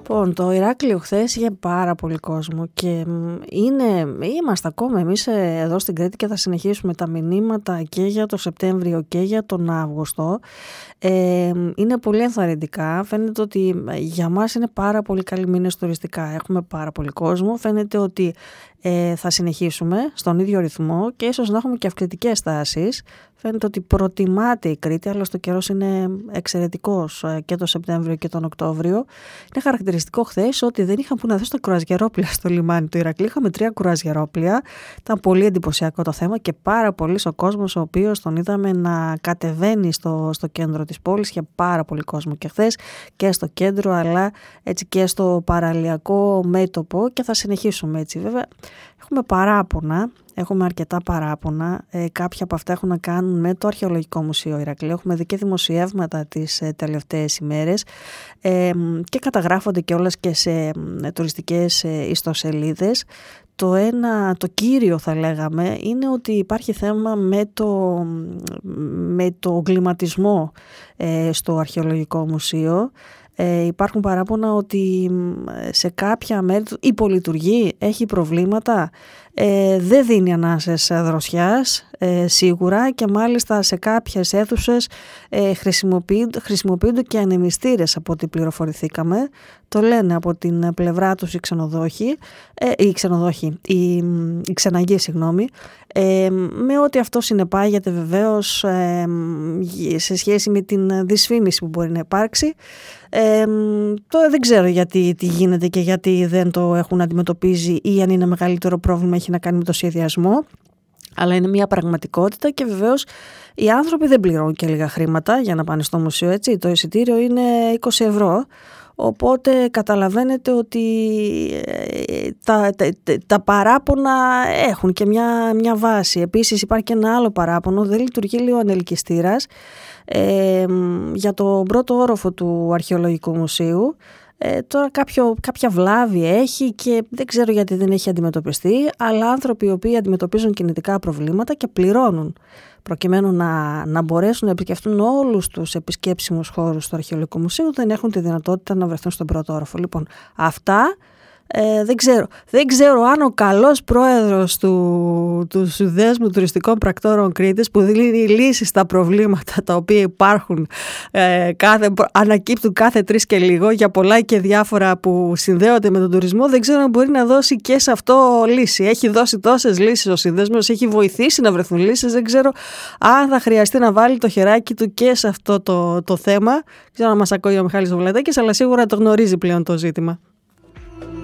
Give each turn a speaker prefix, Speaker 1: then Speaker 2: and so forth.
Speaker 1: Λοιπόν, το Ηράκλειο χθες είχε πάρα πολύ κόσμο και είμαστε ακόμα εμείς εδώ στην Κρήτη και θα συνεχίσουμε τα μηνύματα και για το Σεπτέμβριο και για τον Αύγουστο. Είναι πολύ ενθαρρυντικά. Φαίνεται ότι για μας είναι πάρα πολύ καλοί μήνες τουριστικά. Έχουμε πάρα πολύ κόσμο. Φαίνεται ότι θα συνεχίσουμε στον ίδιο ρυθμό και ίσως να έχουμε και αυξητικές τάσεις. Φαίνεται ότι προτιμάται η Κρήτη, αλλά στο καιρός είναι εξαιρετικός και το Σεπτέμβριο και τον Οκτώβριο. Είναι χαρακτηριστικό χθες ότι δεν είχαν που να δώσουν τα κρουαζιερόπλια στο λιμάνι του Ηρακλείου. Είχαμε 3 κρουαζιερόπλια. Ήταν πολύ εντυπωσιακό το θέμα και πάρα πολύς ο κόσμος, ο οποίος τον είδαμε να κατεβαίνει στο κέντρο της πόλης. Είχε πάρα πολύ κόσμο και χθες και στο κέντρο, αλλά έτσι και στο παραλιακό μέτωπο, και θα συνεχίσουμε έτσι. Βέβαια, έχουμε παράπονα. Έχουμε αρκετά παράπονα. Κάποια από αυτά έχουν να κάνουν με το Αρχαιολογικό Μουσείο Ηρακλείου. Έχουμε δει και δημοσιεύματα τις τελευταίες ημέρες και καταγράφονται κιόλας και σε τουριστικές ιστοσελίδες. Το κύριο θα λέγαμε είναι ότι υπάρχει θέμα με το εγκληματισμό στο Αρχαιολογικό Μουσείο. Υπάρχουν παράπονα ότι σε κάποια μέρη υπολειτουργεί, έχει προβλήματα, δεν δίνει ανάσες δροσιάς σίγουρα, και μάλιστα σε κάποιες αίθουσες χρησιμοποιούνται και ανεμιστήρες από ό,τι πληροφορηθήκαμε. Το λένε από την πλευρά τους οι ξεναγοί, με ό,τι αυτό συνεπάγεται βεβαίως σε σχέση με την δυσφήμιση που μπορεί να υπάρξει. Δεν ξέρω γιατί τι γίνεται και γιατί δεν το έχουν αντιμετωπίσει, ή αν είναι μεγαλύτερο πρόβλημα έχει να κάνει με το σχεδιασμό. Αλλά είναι μια πραγματικότητα και βεβαίως οι άνθρωποι δεν πληρώνουν και λίγα χρήματα για να πάνε στο μουσείο, έτσι. Το εισιτήριο είναι 20 ευρώ. Οπότε καταλαβαίνετε ότι τα παράπονα έχουν και μια βάση. Επίσης υπάρχει και ένα άλλο παράπονο, δεν λειτουργεί λίγο ο ανελκυστήρας για το πρώτο όροφο του Αρχαιολογικού Μουσείου. Τώρα κάποια βλάβη έχει και δεν ξέρω γιατί δεν έχει αντιμετωπιστεί, αλλά άνθρωποι οι οποίοι αντιμετωπίζουν κινητικά προβλήματα και πληρώνουν προκειμένου να μπορέσουν να επισκεφτούν όλους τους επισκέψιμους χώρους του Αρχαιολογικού Μουσείου, δεν έχουν τη δυνατότητα να βρεθούν στον πρώτο όροφο. Λοιπόν, αυτά δεν ξέρω αν ο καλός πρόεδρος του Συνδέσμου Τουριστικών Πρακτόρων Κρήτης, που δίνει λύσεις στα προβλήματα τα οποία υπάρχουν, ανακύπτουν κάθε 3 και λίγο για πολλά και διάφορα που συνδέονται με τον τουρισμό, δεν ξέρω αν μπορεί να δώσει και σε αυτό λύση. Έχει δώσει τόσες λύσεις ο Συνδέσμος, έχει βοηθήσει να βρεθούν λύσεις, δεν ξέρω αν θα χρειαστεί να βάλει το χεράκι του και σε αυτό το θέμα. Δεν ξέρω αν μας ακούει ο Μιχάλης Βοβλατάκης, αλλά σίγουρα το γνωρίζει πλέον το ζήτημα.